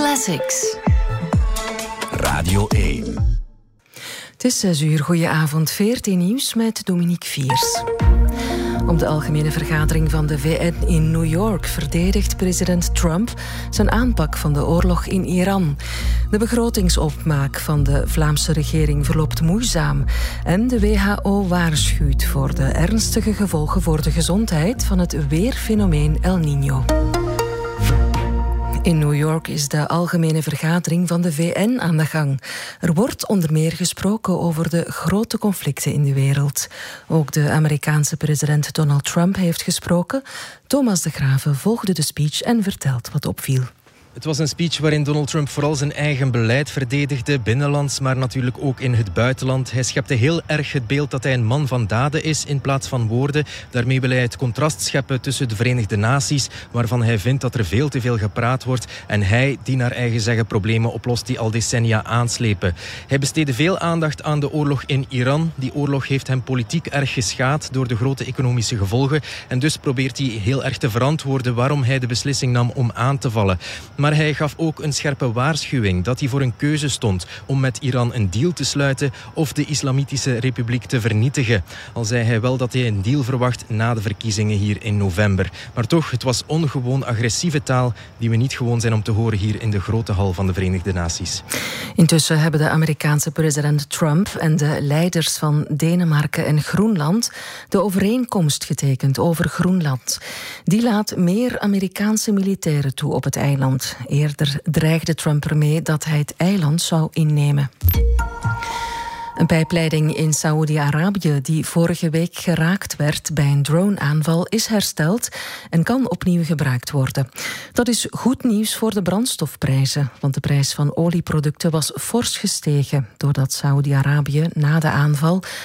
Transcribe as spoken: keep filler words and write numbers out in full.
Classics. Radio één. Het is zes uur, goedenavond, V R T Nieuws met Dominique Viers. Op de algemene vergadering van de V N in New York verdedigt president Trump zijn aanpak van de oorlog in Iran. De begrotingsopmaak van de Vlaamse regering verloopt moeizaam en de W H O waarschuwt voor de ernstige gevolgen voor de gezondheid van het weerfenomeen El Niño. In New York is de algemene vergadering van de V N aan de gang. Er wordt onder meer gesproken over de grote conflicten in de wereld. Ook de Amerikaanse president Donald Trump heeft gesproken. Thomas de Graeve volgde de speech en vertelt wat opviel. Het was een speech waarin Donald Trump vooral zijn eigen beleid verdedigde, binnenlands, maar natuurlijk ook in het buitenland. Hij schepte heel erg het beeld dat hij een man van daden is in plaats van woorden. Daarmee wil hij het contrast scheppen tussen de Verenigde Naties, waarvan hij vindt dat er veel te veel gepraat wordt, en hij die naar eigen zeggen problemen oplost die al decennia aanslepen. Hij besteedde veel aandacht aan de oorlog in Iran. Die oorlog heeft hem politiek erg geschaad door de grote economische gevolgen en dus probeert hij heel erg te verantwoorden waarom hij de beslissing nam om aan te vallen. Maar hij gaf ook een scherpe waarschuwing dat hij voor een keuze stond om met Iran een deal te sluiten of de Islamitische Republiek te vernietigen. Al zei hij wel dat hij een deal verwacht na de verkiezingen hier in november. Maar toch, het was ongewoon agressieve taal die we niet gewoon zijn om te horen hier in de grote hal van de Verenigde Naties. Intussen hebben de Amerikaanse president Trump en de leiders van Denemarken en Groenland de overeenkomst getekend over Groenland. Die laat meer Amerikaanse militairen toe op het eiland. Eerder dreigde Trump ermee dat hij het eiland zou innemen. Een pijpleiding in Saoedi-Arabië die vorige week geraakt werd bij een droneaanval is hersteld en kan opnieuw gebruikt worden. Dat is goed nieuws voor de brandstofprijzen, want de prijs van olieproducten was fors gestegen doordat Saoedi-Arabië na de aanval